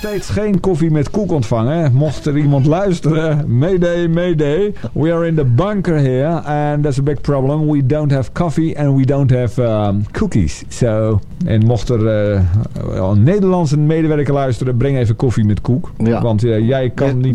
steeds geen koffie met koek ontvangen. Mocht er iemand luisteren, mayday, mayday. We are in the bunker here and that's a big problem. We don't have coffee and we don't have cookies. So, en mocht er een Nederlandse medewerker luisteren, breng even koffie met koek. Ja. Want jij kan niet